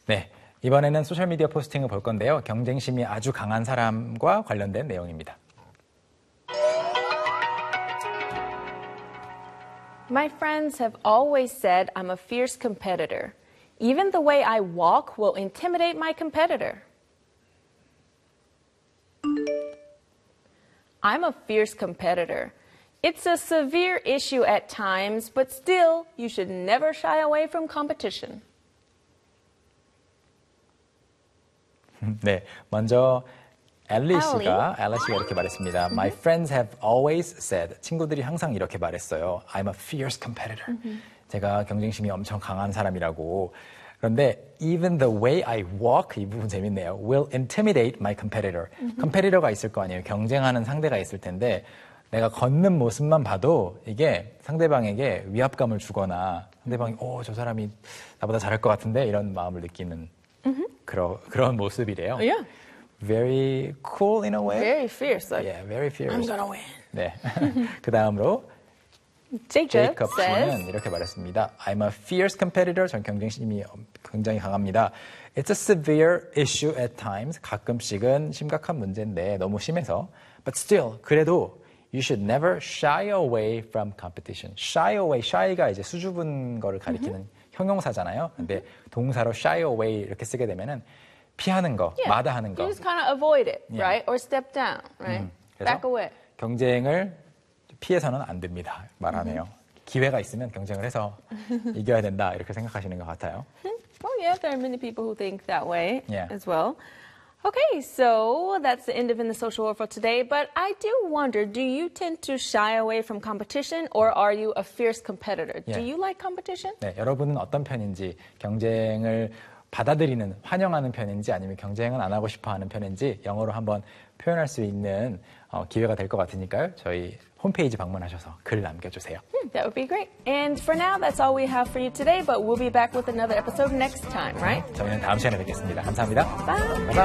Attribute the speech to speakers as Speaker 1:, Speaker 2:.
Speaker 1: 네, 이번에는 소셜미디어 포스팅을 볼 건데요. 경쟁심이 아주 강한 사람과 관련된 내용입니다.
Speaker 2: My friends have always said I'm a fierce competitor. Even the way I walk will intimidate my competitor. I'm a fierce competitor. It's a severe issue at times, but still, you should never shy away from competition.
Speaker 1: 네, 먼저 엘리 씨가 이렇게 말했습니다. My friends have always said. 친구들이 항상 이렇게 말했어요. I'm a fierce competitor. 제가 경쟁심이 엄청 강한 사람이라고. 그런데 even the way I walk, 이 부분 재밌네요. will intimidate my competitor. 컴페티터가 있을 거 아니에요. 경쟁하는 상대가 있을 텐데 내가 걷는 모습만 봐도 이게 상대방에게 위압감을 주거나 상대방이 저 사람이 나보다 잘할 것 같은데 이런 마음을 느끼는 그런 모습이래요.
Speaker 2: Yeah.
Speaker 1: Very cool in a way.
Speaker 2: Very fierce. Like,
Speaker 1: Yeah, very fierce.
Speaker 2: I'm gonna win.
Speaker 1: 네. 그 다음으로
Speaker 2: Jacob
Speaker 1: 씨는
Speaker 2: says,
Speaker 1: 이렇게 말했습니다. I'm a fierce competitor. 전 경쟁심이 굉장히 강합니다. It's a severe issue at times. 가끔씩은 심각한 문제인데 너무 심해서. But still, 그래도 you should never shy away from competition. Shy away, shy가 이제 수줍은 거를 가리키는 형용사잖아요. 근데 동사로 shy away 이렇게 쓰게 되면은 피하는 거, 마다하는 거.
Speaker 2: You just kind of avoid it, right? Or step down, right? Back away.
Speaker 1: 경쟁을 피해서는 안 됩니다. 말하네요. 기회가 있으면 경쟁을 해서 이겨야 된다 이렇게 생각하시는 것 같아요.
Speaker 2: Well, yeah, there are many people who think that way
Speaker 1: Yeah.
Speaker 2: as well. Okay, so that's the end of In the Social World for today. But I do wonder, do you tend to shy away from competition or are you a fierce competitor?
Speaker 1: Yeah.
Speaker 2: Do you like competition?
Speaker 1: 네, 여러분은 어떤 편인지 경쟁을 받아들이는, 환영하는 편인지 아니면 경쟁은 안 하고 싶어 하는 편인지 영어로 한번 표현할 수 있는 기회가 될 것 같으니까요. 저희 홈페이지 방문하셔서 글 남겨주세요.
Speaker 2: That would be great. And for now, that's all we have for you today, but we'll be back with another episode next time, right?
Speaker 1: 저희는 다음 시간에 뵙겠습니다. 감사합니다.
Speaker 2: Bye.
Speaker 1: 바이바이.